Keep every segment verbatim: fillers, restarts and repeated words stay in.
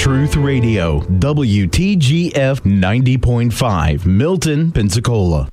Truth Radio, W T G F ninety point five, Milton, Pensacola.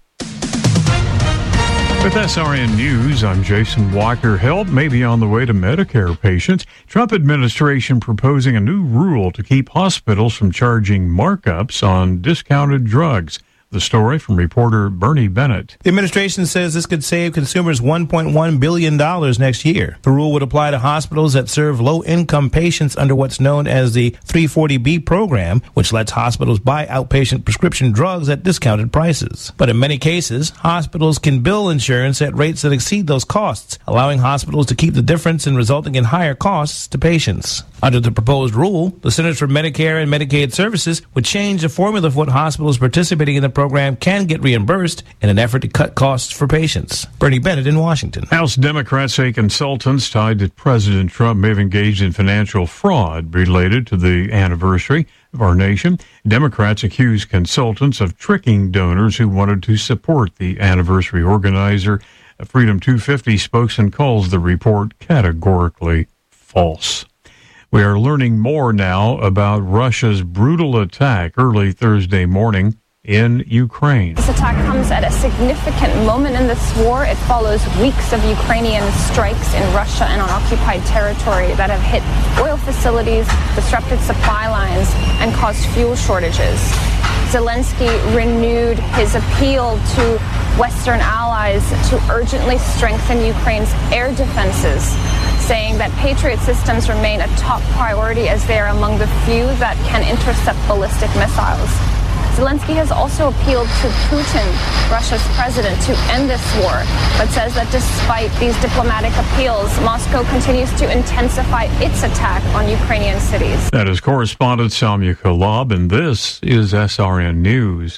With S R N News, I'm Jason Walker. Help may be on the way to Medicare patients. Trump administration proposing a new rule to keep hospitals from charging markups on discounted drugs. The story from reporter Bernie Bennett. The administration says this could save consumers one point one billion dollars next year. The rule would apply to hospitals that serve low-income patients under what's known as the three forty B program, which lets hospitals buy outpatient prescription drugs at discounted prices. But in many cases, hospitals can bill insurance at rates that exceed those costs, allowing hospitals to keep the difference and resulting in higher costs to patients. Under the proposed rule, the Centers for Medicare and Medicaid Services would change the formula for what hospitals participating in the program can get reimbursed in an effort to cut costs for patients. Bernie Bennett in Washington. House Democrats say consultants tied to President Trump may have engaged in financial fraud related to the anniversary of our nation. Democrats accuse consultants of tricking donors who wanted to support the anniversary organizer. A Freedom two fifty spokesman calls the report categorically false. We are learning more now about Russia's brutal attack early Thursday morning in Ukraine. This attack comes at a significant moment in this war. It follows weeks of Ukrainian strikes in Russia and on occupied territory that have hit oil facilities, disrupted supply lines, and caused fuel shortages. Zelensky renewed his appeal to Western allies to urgently strengthen Ukraine's air defenses, saying that Patriot systems remain a top priority as they are among the few that can intercept ballistic missiles. Zelensky has also appealed to Putin, Russia's president, to end this war, but says that despite these diplomatic appeals, Moscow continues to intensify its attack on Ukrainian cities. That is correspondent Samya Kalab, and this is S R N News.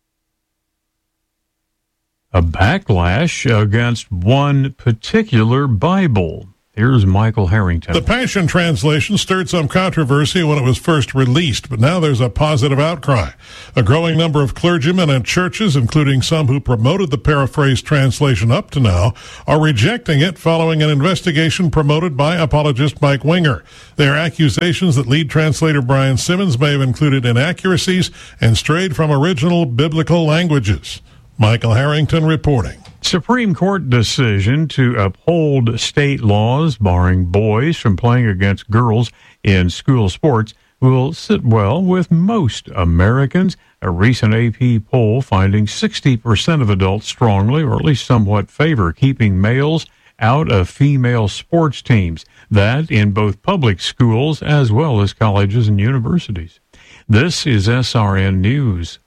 A backlash against one particular Bible. Here's Michael Harrington. The Passion Translation stirred some controversy when it was first released, but now there's a positive outcry. A growing number of clergymen and churches, including some who promoted the paraphrased translation up to now, are rejecting it following an investigation promoted by apologist Mike Winger. There are accusations that lead translator Brian Simmons may have included inaccuracies and strayed from original biblical languages. Michael Harrington reporting. Supreme Court decision to uphold state laws barring boys from playing against girls in school sports will sit well with most Americans. A recent A P poll finding sixty percent of adults strongly or at least somewhat favor keeping males out of female sports teams. That in both public schools as well as colleges and universities. This is S R N News.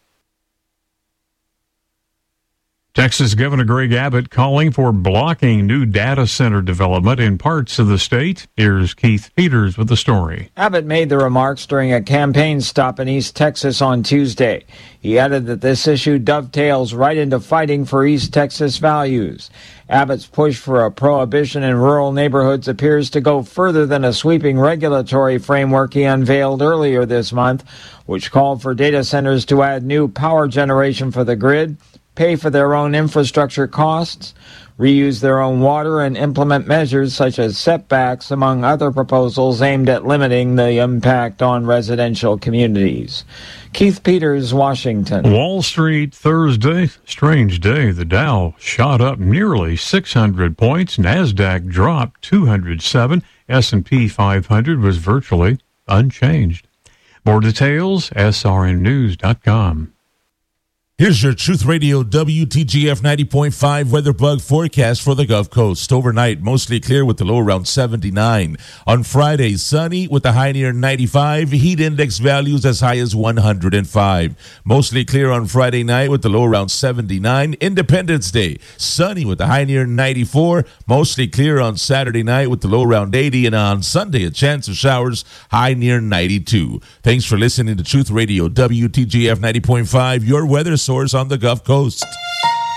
Texas Governor Greg Abbott calling for blocking new data center development in parts of the state. Here's Keith Peters with the story. Abbott made the remarks during a campaign stop in East Texas on Tuesday. He added that this issue dovetails right into fighting for East Texas values. Abbott's push for a prohibition in rural neighborhoods appears to go further than a sweeping regulatory framework he unveiled earlier this month, which called for data centers to add new power generation for the grid, pay for their own infrastructure costs, reuse their own water, and implement measures such as setbacks, among other proposals aimed at limiting the impact on residential communities. Keith Peters, Washington. Wall Street Thursday, strange day. The Dow shot up nearly six hundred points. NASDAQ dropped two hundred seven. S and P five hundred was virtually unchanged. More details, S R N news dot com. Here's your Truth Radio W T G F ninety point five weather bug forecast for the Gulf Coast. Overnight, mostly clear with the low around seventy-nine. On Friday, sunny with the high near ninety-five. Heat index values as high as one hundred five. Mostly clear on Friday night with the low around seventy-nine. Independence Day, sunny with the high near ninety-four. Mostly clear on Saturday night with the low around eighty. And on Sunday, a chance of showers, high near ninety-two. Thanks for listening to Truth Radio W T G F ninety point five, your weather source on the Gulf Coast.